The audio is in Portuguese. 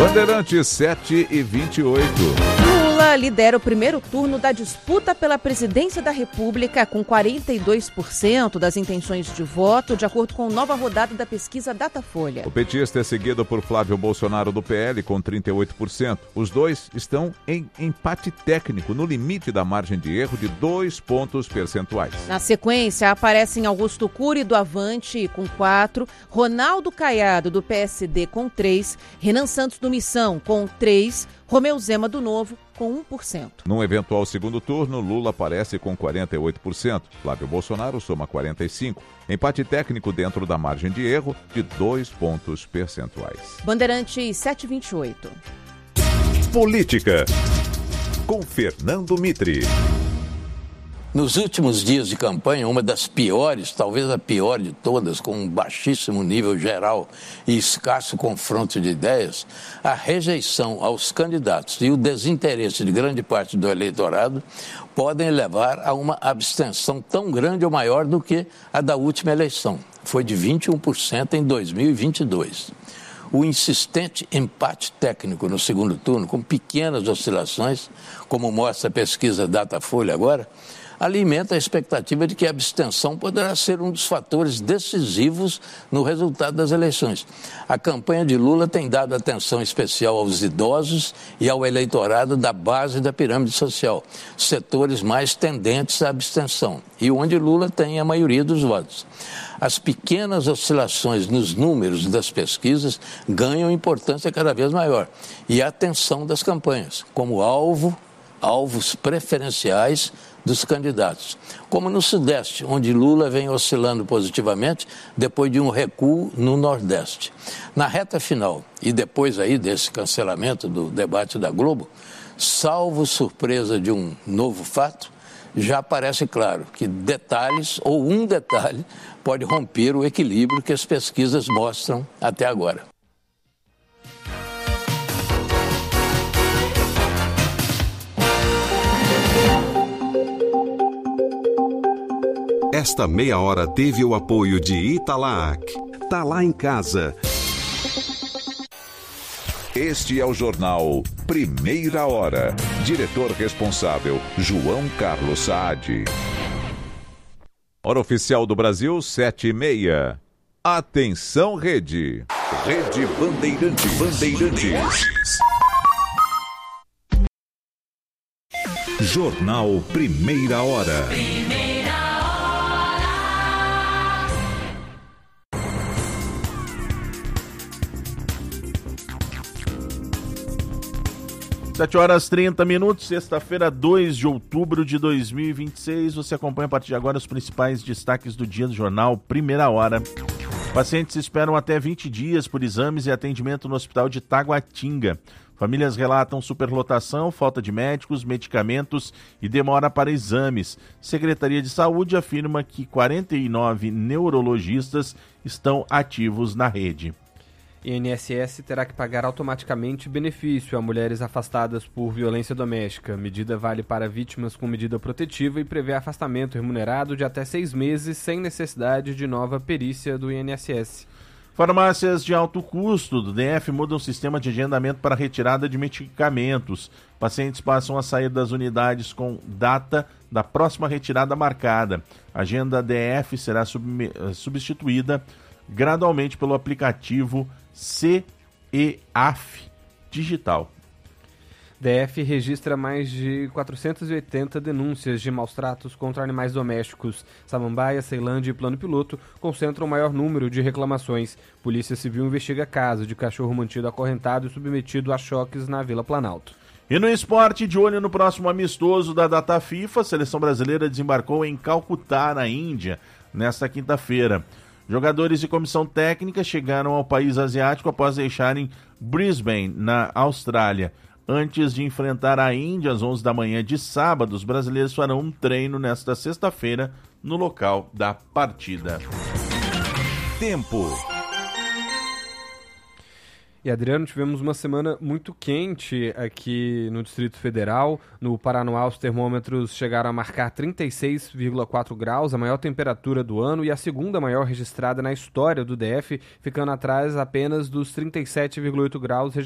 Bandeirantes 7h28. Lula lidera o primeiro turno da disputa pela presidência da República com 42% das intenções de voto, de acordo com nova rodada da pesquisa Datafolha. O petista é seguido por Flávio Bolsonaro do PL com 38%. Os dois estão em empate técnico, no limite da margem de erro de 2 pontos percentuais. Na sequência, aparecem Augusto Cury do Avante com 4%, Ronaldo Caiado do PSD com 3%, Renan Santos do Missão com 3%, Romeu Zema do Novo com 1%. Num eventual segundo turno, Lula aparece com 48%. Flávio Bolsonaro soma 45%. Empate técnico dentro da margem de erro de 2 pontos percentuais. Bandeirantes 7h28. Política, com Fernando Mitre. Nos últimos dias de campanha, uma das piores, talvez a pior de todas, com um baixíssimo nível geral e escasso confronto de ideias, a rejeição aos candidatos e o desinteresse de grande parte do eleitorado podem levar a uma abstenção tão grande ou maior do que a da última eleição. Foi de 21% em 2022. O insistente empate técnico no segundo turno, com pequenas oscilações, como mostra a pesquisa Datafolha agora, alimenta a expectativa de que a abstenção poderá ser um dos fatores decisivos no resultado das eleições. A campanha de Lula tem dado atenção especial aos idosos e ao eleitorado da base da pirâmide social, setores mais tendentes à abstenção, e onde Lula tem a maioria dos votos. As pequenas oscilações nos números das pesquisas ganham importância cada vez maior, e a atenção das campanhas, como alvos preferenciais dos candidatos, como no Sudeste, onde Lula vem oscilando positivamente depois de um recuo no Nordeste. Na reta final, e depois aí desse cancelamento do debate da Globo, salvo surpresa de um novo fato, já parece claro que detalhes ou um detalhe pode romper o equilíbrio que as pesquisas mostram até agora. Esta meia hora teve o apoio de Italac. Tá lá em casa. Este é o jornal Primeira Hora. Diretor responsável, João Carlos Saad. Hora oficial do Brasil, 7h30. Atenção, Rede. Rede Bandeirantes. Jornal Primeira Hora. 7h30, sexta-feira, 2 de outubro de 2026. Você acompanha a partir de agora os principais destaques do dia do jornal Primeira Hora. Pacientes esperam até 20 dias por exames e atendimento no hospital de Taguatinga. Famílias relatam superlotação, falta de médicos, medicamentos e demora para exames. Secretaria de Saúde afirma que 49 neurologistas estão ativos na rede. INSS terá que pagar automaticamente benefício a mulheres afastadas por violência doméstica. Medida vale para vítimas com medida protetiva e prevê afastamento remunerado de até 6 meses sem necessidade de nova perícia do INSS. Farmácias de alto custo do DF mudam o sistema de agendamento para retirada de medicamentos. Pacientes passam a sair das unidades com data da próxima retirada marcada. A agenda DF será substituída gradualmente pelo aplicativo CEAF Digital. DF registra mais de 480 denúncias de maus-tratos contra animais domésticos. Samambaia, Ceilândia e Plano Piloto concentram o maior número de reclamações. Polícia Civil investiga caso de cachorro mantido acorrentado e submetido a choques na Vila Planalto. E no esporte, de olho no próximo amistoso da data FIFA, a seleção brasileira desembarcou em Calcutá, na Índia, nesta quinta-feira. Jogadores e comissão técnica chegaram ao país asiático após deixarem Brisbane, na Austrália. Antes de enfrentar a Índia às 11 da manhã de sábado, os brasileiros farão um treino nesta sexta-feira no local da partida. Tempo. E, Adriano, tivemos uma semana muito quente aqui no Distrito Federal. No Paranoá, os termômetros chegaram a marcar 36,4 graus, a maior temperatura do ano e a segunda maior registrada na história do DF, ficando atrás apenas dos 37,8 graus registrados